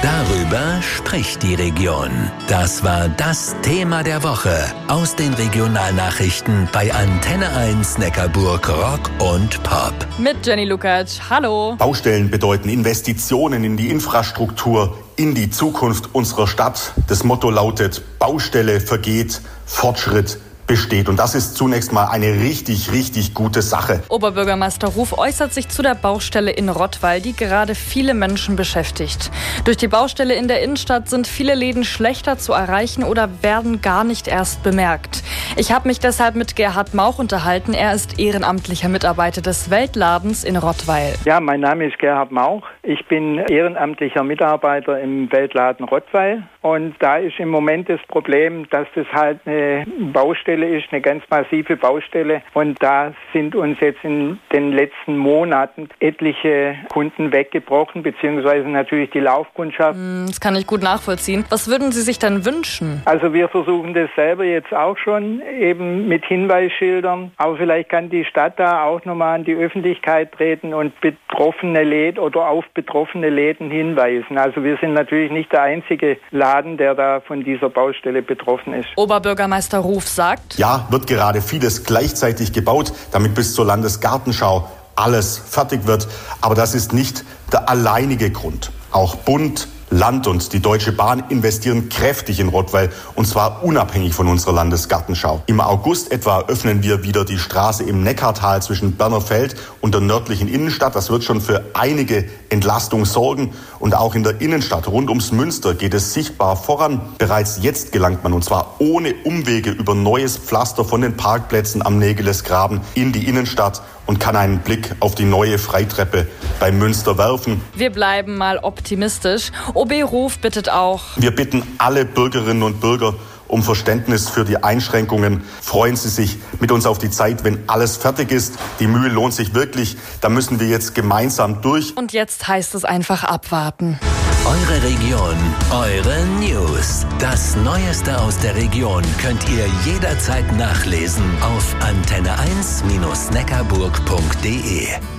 Darüber spricht die Region. Das war das Thema der Woche aus den Regionalnachrichten bei Antenne 1 Neckarburg Rock und Pop. Mit Jenny Lukacs. Hallo. Baustellen bedeuten Investitionen in die Infrastruktur, in die Zukunft unserer Stadt. Das Motto lautet: Baustelle vergeht, Fortschritt besteht. Und das ist zunächst mal eine richtig gute Sache. Oberbürgermeister Ruf äußert sich zu der Baustelle in Rottweil, die gerade viele Menschen beschäftigt. Durch die Baustelle in der Innenstadt sind viele Läden schlechter zu erreichen oder werden gar nicht erst bemerkt. Ich habe mich deshalb mit Gerhard Mauch unterhalten. Er ist ehrenamtlicher Mitarbeiter des Weltladens in Rottweil. Ja, mein Name ist Gerhard Mauch. Ich bin ehrenamtlicher Mitarbeiter im Weltladen Rottweil. Und da ist im Moment das Problem, dass das halt eine Baustelle ist, eine ganz massive Baustelle. Und da sind uns jetzt in den letzten Monaten etliche Kunden weggebrochen, beziehungsweise natürlich die Laufkundschaft. Das kann ich gut nachvollziehen. Was würden Sie sich denn wünschen? Also wir versuchen das selber jetzt auch schon, eben mit Hinweisschildern. Aber vielleicht kann die Stadt da auch nochmal an die Öffentlichkeit treten und betroffene Läden oder auf betroffene Läden hinweisen. Also wir sind natürlich nicht der einzige Laden, der da von dieser Baustelle betroffen ist. Oberbürgermeister Ruf sagt: Ja, wird gerade vieles gleichzeitig gebaut, damit bis zur Landesgartenschau alles fertig wird. Aber das ist nicht der alleinige Grund. Auch Bund, Land und die Deutsche Bahn investieren kräftig in Rottweil, und zwar unabhängig von unserer Landesgartenschau. Im August etwa öffnen wir wieder die Straße im Neckartal zwischen Bernerfeld und der nördlichen Innenstadt. Das wird schon für einige Entlastung sorgen. Und auch in der Innenstadt rund ums Münster geht es sichtbar voran. Bereits jetzt gelangt man, und zwar ohne Umwege, über neues Pflaster von den Parkplätzen am Nägelesgraben in die Innenstadt und kann einen Blick auf die neue Freitreppe beim Münster werfen. Wir bleiben mal optimistisch. OB Ruf bittet auch: Wir bitten alle Bürgerinnen und Bürger um Verständnis für die Einschränkungen. Freuen Sie sich mit uns auf die Zeit, wenn alles fertig ist. Die Mühe lohnt sich wirklich. Da müssen wir jetzt gemeinsam durch. Und jetzt heißt es einfach abwarten. Eure Region, eure News. Das Neueste aus der Region könnt ihr jederzeit nachlesen auf antenne1-neckarburg.de.